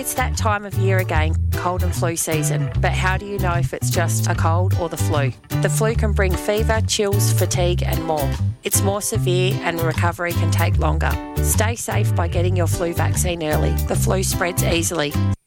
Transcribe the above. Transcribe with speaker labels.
Speaker 1: It's that time of year again, cold and flu season. But how do you know if it's just a cold or the flu? The flu can bring fever, chills, fatigue and more. It's more severe and recovery can take longer. Stay safe by getting your flu vaccine early. The flu spreads easily.